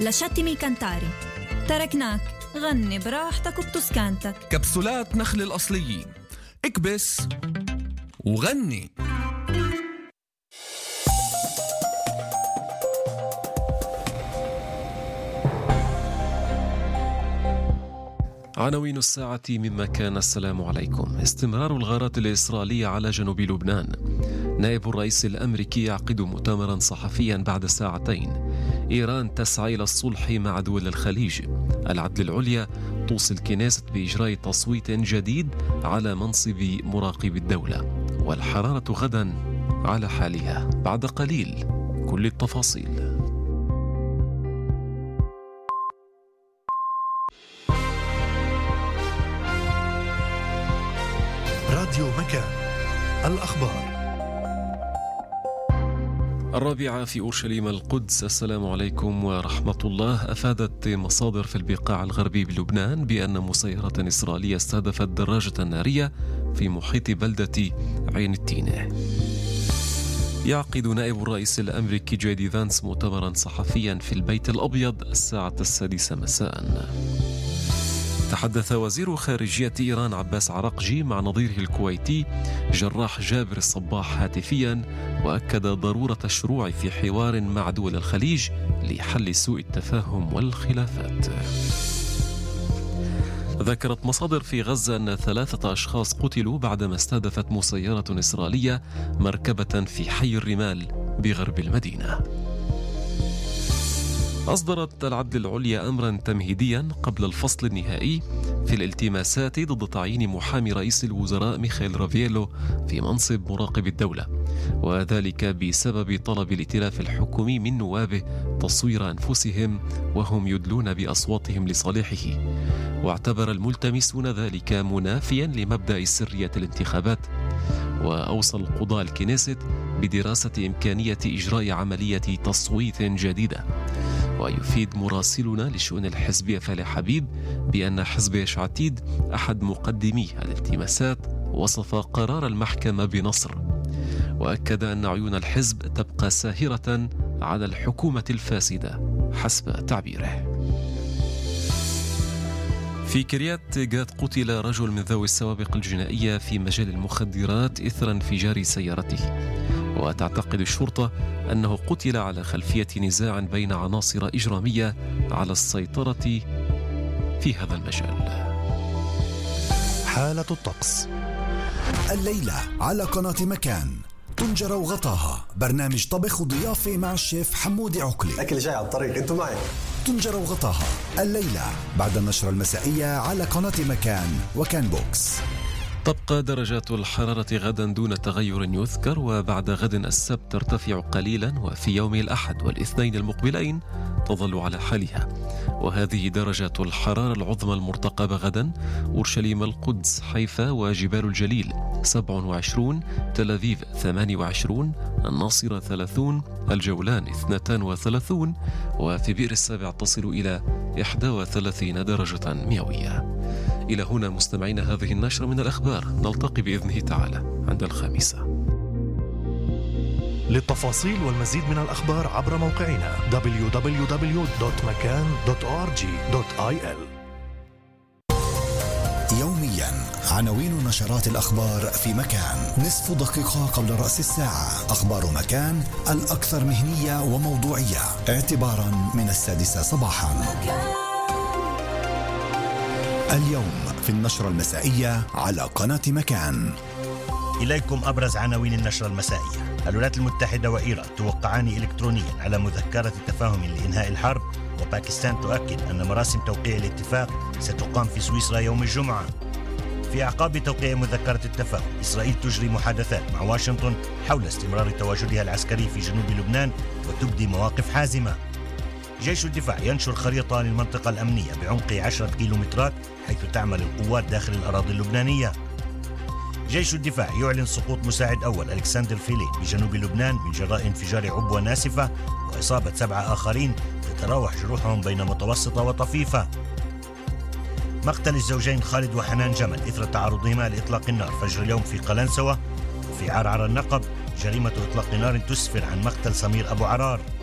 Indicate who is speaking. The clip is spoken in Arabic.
Speaker 1: لشتمي كنتاري. تركناك غني براحتك وبتسكانتك.
Speaker 2: كبسولات نخل الأصليين، اكبس وغني.
Speaker 3: عناوين الساعة مما كان. السلام عليكم. استمرار الغارات الإسرائيلية على جنوب لبنان. نائب الرئيس الأمريكي يعقد مؤتمرا صحفيا بعد ساعتين. إيران تسعى إلى الصلح مع دول الخليج. العدل العليا توصي الكنيست بإجراء تصويت جديد على منصب مراقب الدولة. والحرارة غدا على حالها. بعد قليل كل التفاصيل.
Speaker 4: راديو مكان، الأخبار.
Speaker 3: 4 في أورشليم القدس. السلام عليكم ورحمة الله. أفادت مصادر في البقاع الغربي بلبنان بأن مسيرة إسرائيلية استهدفت دراجة نارية في محيط بلدة عين التينة. يعقد نائب الرئيس الأمريكي جي دي فانس مؤتمرا صحفيا في البيت الأبيض الساعة 6 مساء. تحدث وزير خارجية إيران عباس عراقجي مع نظيره الكويتي جراح جابر الصباح هاتفيا، وأكد ضرورة الشروع في حوار مع دول الخليج لحل سوء التفاهم والخلافات. ذكرت مصادر في غزة أن 3 أشخاص قتلوا بعدما استهدفت مسيرة إسرائيلية مركبة في حي الرمال بغرب المدينة. أصدرت العدل العليا أمرا تمهيديا قبل الفصل النهائي في الالتماسات ضد تعيين محامي رئيس الوزراء ميخائيل رافييلو في منصب مراقب الدولة، وذلك بسبب طلب الائتلاف الحكومي من نوابه تصوير أنفسهم وهم يدلون بأصواتهم لصالحه. واعتبر الملتمسون ذلك منافيا لمبدأ سرية الانتخابات. وأوصى القضاء الكنيست بدراسة إمكانية إجراء عملية تصويت جديدة. ويفيد مراسلنا لشؤون الحزب فالح حبيب بأن حزب يش عتيد أحد مقدمي الالتماسات وصف قرار المحكمة بنصر، وأكد أن عيون الحزب تبقى ساهرة على الحكومة الفاسدة حسب تعبيره. في كريات جات قتل رجل من ذوي السوابق الجنائية في مجال المخدرات إثر انفجار سيارته. وتعتقد الشرطة أنه قتل على خلفية نزاع بين عناصر إجرامية على السيطرة في هذا المجال.
Speaker 4: حالة الطقس
Speaker 5: الليلة على قناة مكان. طنجرة وغطاها، برنامج طبخ وضيافة مع الشيف حمودي عقلي.
Speaker 6: أكل جاي على الطريق، أنتوا معي.
Speaker 5: طنجرة وغطاها الليلة بعد النشرة المسائية على قناة مكان وكان بوكس.
Speaker 3: تبقى درجات الحرارة غدا دون تغير يذكر، وبعد غد السبت ترتفع قليلا، وفي يوم الأحد والاثنين المقبلين تظل على حالها. وهذه درجات الحرارة العظمى المرتقبة غدا: أورشليم القدس حيفا وجبال الجليل 27، تل أبيب 28، الناصرة 30، الجولان 32، وفي بئر السابع تصل إلى 31 درجة مئوية. إلى هنا مستمعين هذه النشرة من الأخبار، نلتقي بإذنه تعالى عند 5.
Speaker 4: للتفاصيل والمزيد من الأخبار عبر موقعنا www.makan.org.il.
Speaker 5: يوميا عناوين نشرات الأخبار في مكان. نصف دقيقة قبل رأس الساعة. أخبار مكان الأكثر مهنية وموضوعية اعتبارا من 6 صباحا. اليوم في النشرة المسائية على قناة مكان.
Speaker 7: إليكم أبرز عناوين النشرة المسائية. الولايات المتحدة وإيران توقعان إلكترونيا على مذكرة تفاهم لإنهاء الحرب، وباكستان تؤكد أن مراسم توقيع الاتفاق ستقام في سويسرا يوم الجمعة. في أعقاب توقيع مذكرة التفاهم، إسرائيل تجري محادثات مع واشنطن حول استمرار تواجدها العسكري في جنوب لبنان وتبدي مواقف حازمة. جيش الدفاع ينشر خريطة للمنطقة الأمنية بعمق 10 كيلومترات حيث تعمل القوات داخل الأراضي اللبنانية. جيش الدفاع يعلن سقوط مساعد أول ألكسندر فيلين بجنوب لبنان من جراء انفجار عبوة ناسفة وإصابة 7 آخرين تتراوح جروحهم بين متوسطة وطفيفة. مقتل الزوجين خالد وحنان جمل إثر تعرضهما لإطلاق النار فجر اليوم في قلنسوة. وفي عرعر النقب جريمة إطلاق نار تسفر عن مقتل سمير أبو عرار.